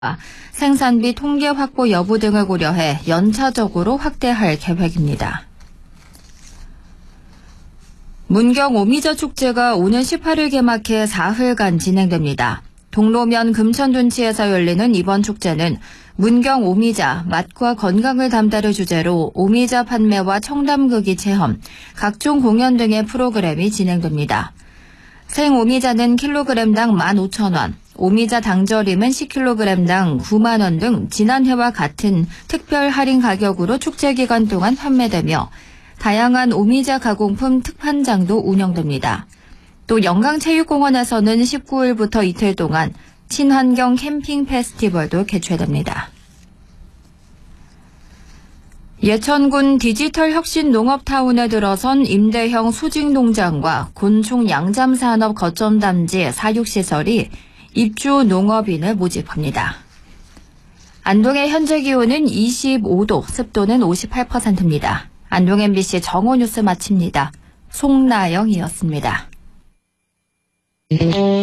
생산비 통계 확보 여부 등을 고려해 연차적으로 확대할 계획입니다. 문경 오미자 축제가 오는 18일 개막해 사흘간 진행됩니다. 동로면 금천둔치에서 열리는 이번 축제는 문경 오미자, 맛과 건강을 담다를 주제로 오미자 판매와 청담극이 체험, 각종 공연 등의 프로그램이 진행됩니다. 생 오미자는 킬로그램당 15,000원, 오미자 당절임은 10kg당 9만 원 등 지난해와 같은 특별 할인 가격으로 축제 기간 동안 판매되며 다양한 오미자 가공품 특판장도 운영됩니다. 또 영광체육공원에서는 19일부터 이틀 동안 친환경 캠핑 페스티벌도 개최됩니다. 예천군 디지털 혁신 농업타운에 들어선 임대형 수직농장과 곤충 양잠산업 거점 담지 사육시설이 입주 농업인을 모집합니다. 안동의 현재 기온은 25도, 습도는 58%입니다. 안동 MBC 정오 뉴스 마칩니다. 송나영이었습니다.